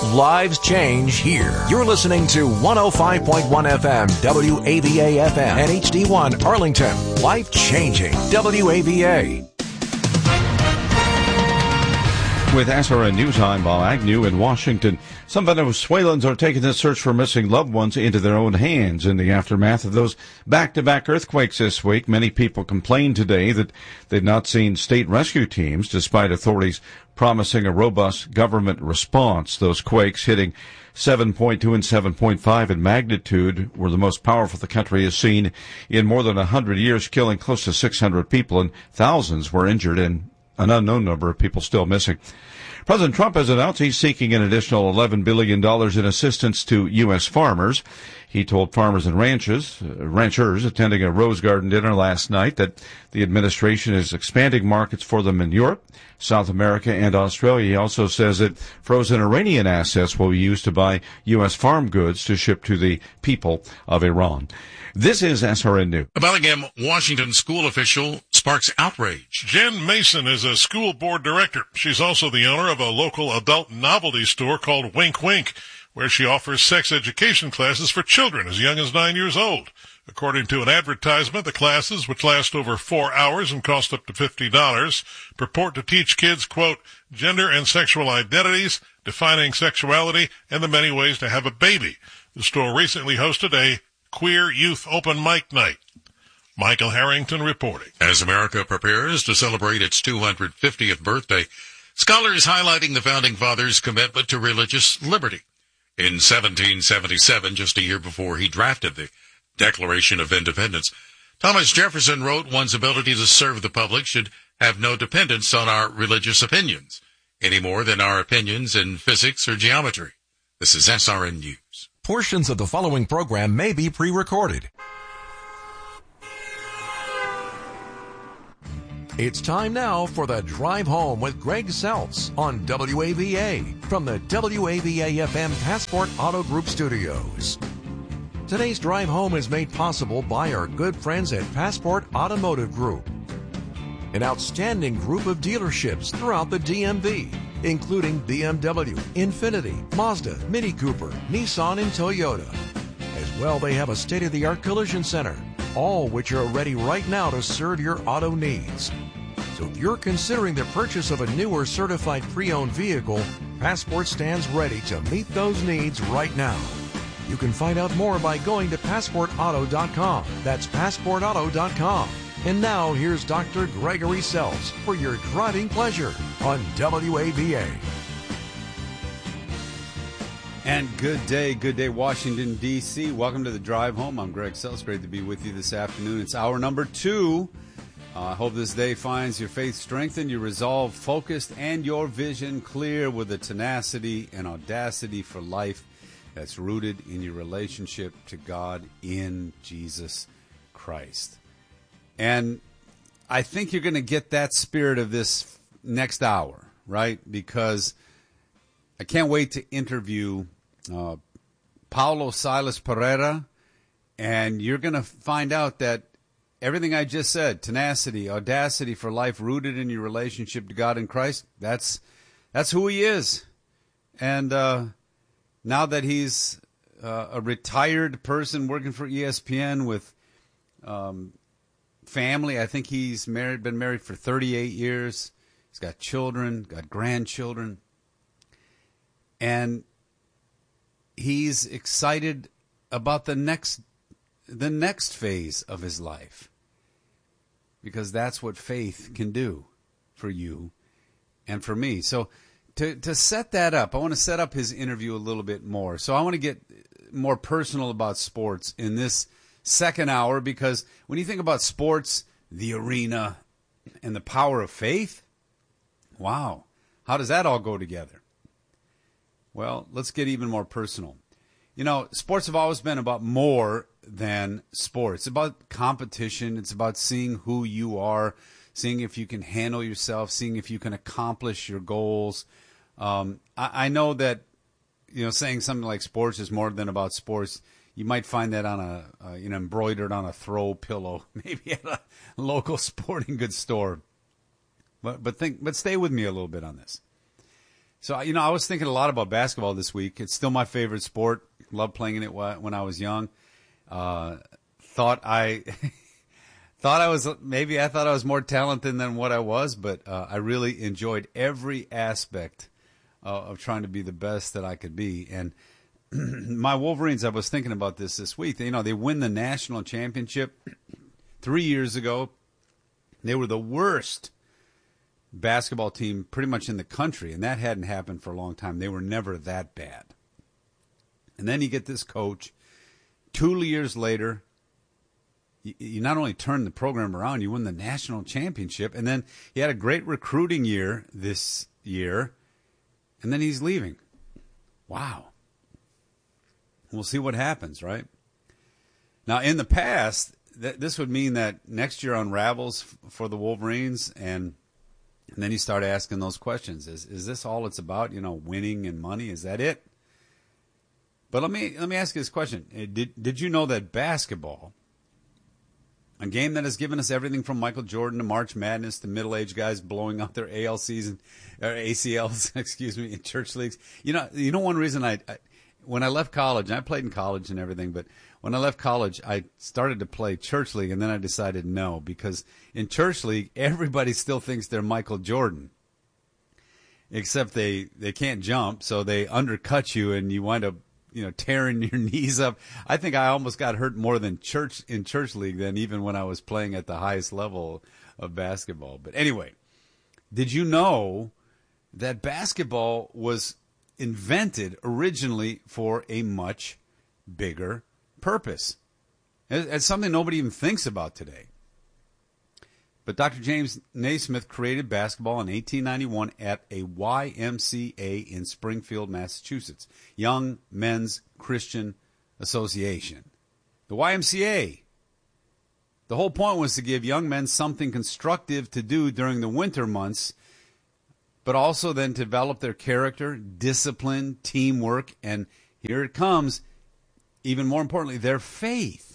Lives change here. You're listening to 105.1 FM, WAVA FM, and HD1 Arlington. Life changing. WAVA. With SRN News, I'm Bob Agnew in Washington. Some Venezuelans are taking the search for missing loved ones into their own hands in the aftermath of those back-to-back earthquakes this week. Many people complained today that they'd not seen state rescue teams, despite authorities promising a robust government response. Those quakes hitting 7.2 and 7.5 in magnitude were the most powerful the country has seen in more than 100 years, killing close to 600 people, and thousands were injured and an unknown number of people still missing. President Trump has announced he's seeking an additional $11 billion in assistance to U.S. farmers. He told farmers and ranchers attending a Rose Garden dinner last night that the administration is expanding markets for them in Europe, South America, and Australia. He also says that frozen Iranian assets will be used to buy U.S. farm goods to ship to the people of Iran. This is SRN News. A Bellingham, Washington school official sparks outrage. Jen Mason is a school board director. She's also the owner of a local adult novelty store called Wink Wink, where she offers sex education classes for children as young as 9 years old. According to an advertisement, the classes, which last over 4 hours and cost up to $50, purport to teach kids, quote, gender and sexual identities, defining sexuality, and the many ways to have a baby. The store recently hosted a Queer Youth Open Mic Night. Michael Harrington reporting. As America prepares to celebrate its 250th birthday, scholars highlighting the Founding Fathers' commitment to religious liberty. In 1777, just a year before he drafted the Declaration of Independence, Thomas Jefferson wrote, one's ability to serve the public should have no dependence on our religious opinions, any more than our opinions in physics or geometry. This is SRN News. Portions of the following program may be pre-recorded. It's time now for the Drive Home with Greg Seltz on WAVA from the WAVA-FM Passport Auto Group Studios. Today's Drive Home is made possible by our good friends at Passport Automotive Group, an outstanding group of dealerships throughout the DMV, including BMW, Infiniti, Mazda, Mini Cooper, Nissan, and Toyota. As well, they have a state-of-the-art collision center, all which are ready right now to serve your auto needs. So if you're considering the purchase of a new or certified pre-owned vehicle, Passport stands ready to meet those needs right now. You can find out more by going to PassportAuto.com. That's PassportAuto.com. And now, here's Dr. Gregory Seltz for your driving pleasure on WAVA. And good day, Washington, D.C. Welcome to the Drive Home. I'm Greg Seltz. Great to be with you this afternoon. It's hour number 2. I hope this day finds your faith strengthened, your resolve focused, and your vision clear with the tenacity and audacity for life that's rooted in your relationship to God in Jesus Christ. And I think you're going to get that spirit of this next hour, right? Because I can't wait to interview Paulo Silas Pereira, and you're going to find out that everything I just said, tenacity, audacity for life rooted in your relationship to God in Christ, that's who he is. And now that he's a retired person working for ESPN with family. I think he's been married for 38 years. He's got children, got grandchildren. And he's excited about the next phase of his life. Because that's what faith can do for you and for me. So to set that up, I want to set up his interview a little bit more. So I want to get more personal about sports in this second hour, because when you think about sports, the arena, and the power of faith, wow, how does that all go together? Well, let's get even more personal. You know, sports have always been about more than sports. It's about competition. It's about seeing who you are, seeing if you can handle yourself, seeing if you can accomplish your goals. I know that, you know, saying something like sports is more than about sports. You might find that on embroidered on a throw pillow, maybe at a local sporting goods store. But stay with me a little bit on this. So, I was thinking a lot about basketball this week. It's still my favorite sport. Loved playing it when I was young. Thought I was more talented than what I was, but I really enjoyed every aspect of trying to be the best that I could be. And my Wolverines, I was thinking about this week. They win the national championship 3 years ago. They were the worst basketball team pretty much in the country, and that hadn't happened for a long time. They were never that bad. And then you get this coach. 2 years later, you not only turn the program around, you win the national championship, and then he had a great recruiting year this year, and then he's leaving. Wow. We'll see what happens, right? Now, in the past, this would mean that next year unravels for the Wolverines, and then you start asking those questions. Is this all it's about, winning and money? Is that it? But let me ask you this question. Did you know that basketball, a game that has given us everything from Michael Jordan to March Madness to middle-aged guys blowing out their ACLs, in church leagues. One reason when I left college, and I played in college and everything, but when I left college, I started to play church league, and then I decided no, because in church league, everybody still thinks they're Michael Jordan, except they can't jump, so they undercut you, and you wind up tearing your knees up. I think I almost got hurt more in church league than even when I was playing at the highest level of basketball. But anyway, did you know that basketball was invented originally for a much bigger purpose? It's something nobody even thinks about today. But Dr. James Naismith created basketball in 1891 at a YMCA in Springfield, Massachusetts, Young Men's Christian Association. The YMCA. The whole point was to give young men something constructive to do during the winter months, but also then to develop their character, discipline, teamwork, and here it comes, even more importantly, their faith.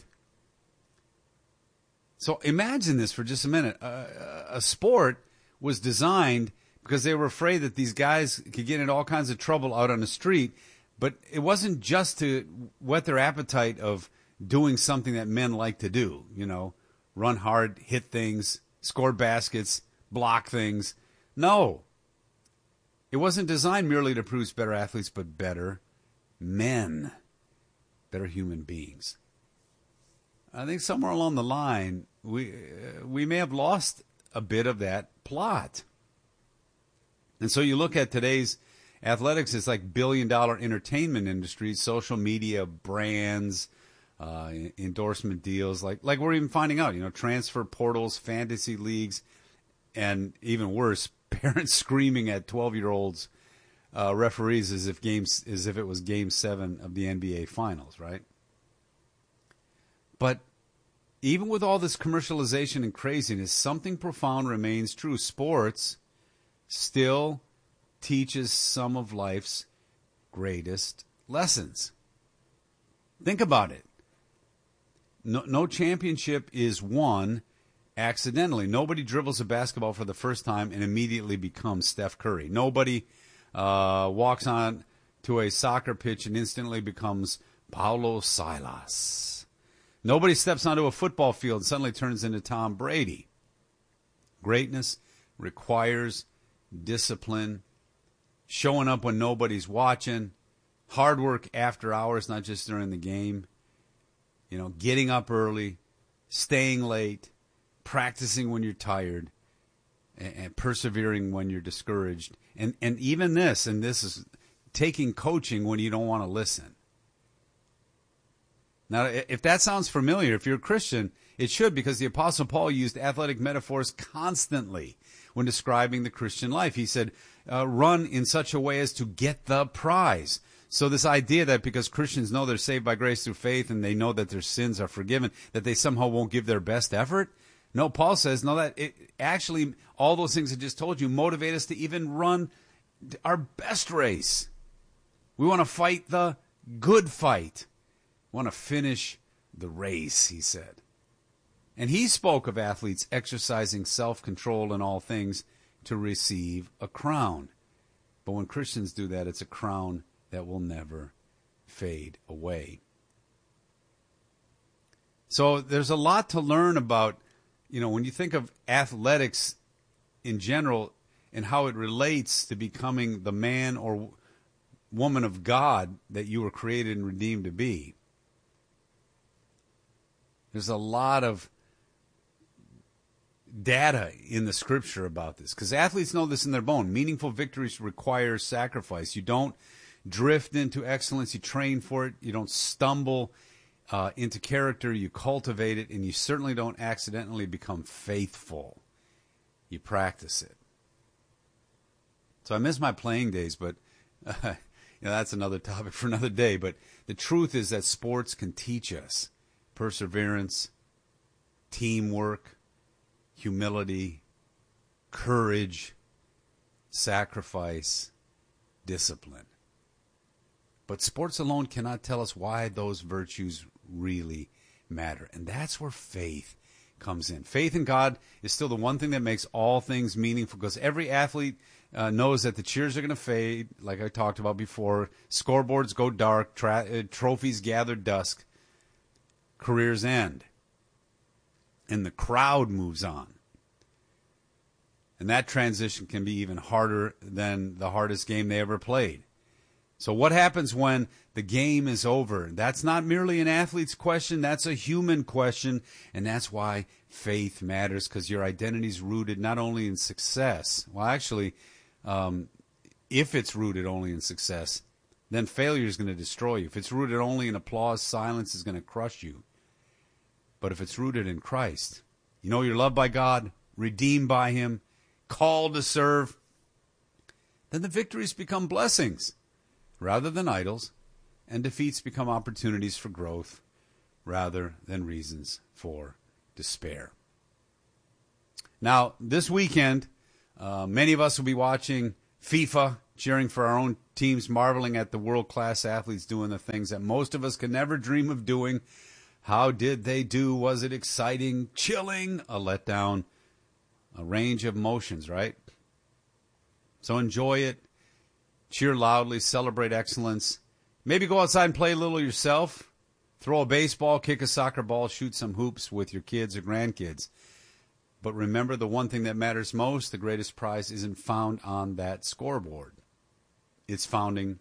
So imagine this for just a minute. A sport was designed because they were afraid that these guys could get into all kinds of trouble out on the street, but it wasn't just to whet their appetite of doing something that men like to do, run hard, hit things, score baskets, block things. No. It wasn't designed merely to produce better athletes, but better men, better human beings. I think somewhere along the line, we may have lost a bit of that plot. And so you look at today's athletics, it's like billion-dollar entertainment industry, social media, brands, endorsement deals, like we're even finding out, transfer portals, fantasy leagues, and even worse, parents screaming at 12-year-olds referees as if it was Game 7 of the NBA Finals, right? But even with all this commercialization and craziness, something profound remains true. Sports still teaches some of life's greatest lessons. Think about it. No championship is won accidentally. Nobody dribbles a basketball for the first time and immediately becomes Steph Curry. Nobody walks on to a soccer pitch and instantly becomes Paulo Silas. Nobody steps onto a football field and suddenly turns into Tom Brady. Greatness requires discipline, showing up when nobody's watching, hard work after hours, not just during the game, getting up early, staying late, practicing when you're tired, and persevering when you're discouraged. And even this is taking coaching when you don't want to listen. Now, if that sounds familiar, if you're a Christian, it should, because the Apostle Paul used athletic metaphors constantly when describing the Christian life. He said, run in such a way as to get the prize. So this idea that because Christians know they're saved by grace through faith and they know that their sins are forgiven, that they somehow won't give their best effort. No, Paul says, no, that actually all those things I just told you motivate us to even run our best race. We want to fight the good fight. Want to finish the race, he said. And he spoke of athletes exercising self-control in all things to receive a crown. But when Christians do that, it's a crown that will never fade away. So there's a lot to learn about, when you think of athletics in general and how it relates to becoming the man or woman of God that you were created and redeemed to be. There's a lot of data in the scripture about this, because athletes know this in their bone. Meaningful victories require sacrifice. You don't drift into excellence. You train for it. You don't stumble into character. You cultivate it, and you certainly don't accidentally become faithful. You practice it. So I miss my playing days, but that's another topic for another day. But the truth is that sports can teach us perseverance, teamwork, humility, courage, sacrifice, discipline. But sports alone cannot tell us why those virtues really matter. And that's where faith comes in. Faith in God is still the one thing that makes all things meaningful, because every athlete knows that the cheers are going to fade, like I talked about before. Scoreboards go dark, trophies gather dusk, careers end, and the crowd moves on. And that transition can be even harder than the hardest game they ever played. So what happens when the game is over? That's not merely an athlete's question. That's a human question. And that's why faith matters, because your identity is rooted not only in success. Well, actually, if it's rooted only in success, then failure is going to destroy you. If it's rooted only in applause, silence is going to crush you. But if it's rooted in Christ, you're loved by God, redeemed by Him, called to serve, then the victories become blessings rather than idols, and defeats become opportunities for growth rather than reasons for despair. Now, this weekend, many of us will be watching FIFA, cheering for our own teams, marveling at the world-class athletes doing the things that most of us could never dream of doing. How did they do? Was it exciting, chilling, a letdown? A range of emotions, right? So enjoy it. Cheer loudly, celebrate excellence. Maybe go outside and play a little yourself. Throw a baseball, kick a soccer ball, shoot some hoops with your kids or grandkids. But remember, the one thing that matters most, the greatest prize, isn't found on that scoreboard. It's found in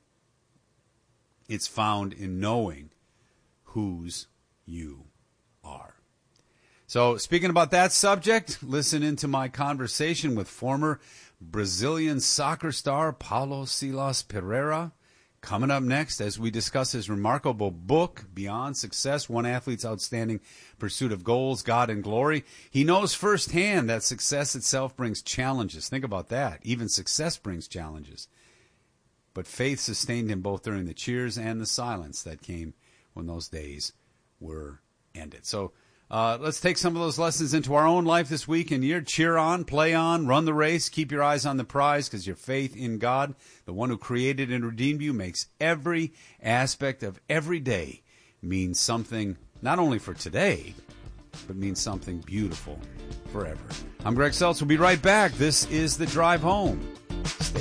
knowing whose you are. So speaking about that subject, listen into my conversation with former Brazilian soccer star Paulo Silas Pereira. Coming up next, as we discuss his remarkable book, Beyond Success, One Athlete's Outstanding Pursuit of Goals, God, and Glory. He knows firsthand that success itself brings challenges. Think about that. Even success brings challenges. But faith sustained him both during the cheers and the silence that came when those days were ended. So let's take some of those lessons into our own life this week and year. Cheer on, play on, run the race, keep your eyes on the prize, because your faith in God, the one who created and redeemed you, makes every aspect of every day mean something, not only for today, but means something beautiful forever. I'm Greg Seltz. We'll be right back. This is The Drive Home.